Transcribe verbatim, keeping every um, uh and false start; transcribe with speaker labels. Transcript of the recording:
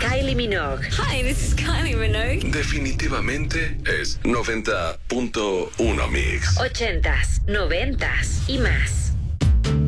Speaker 1: Kylie Minogue.
Speaker 2: Hi, this is Kylie Minogue.
Speaker 3: Definitivamente es noventa punto uno Mix.
Speaker 1: Ochentas, noventas y más.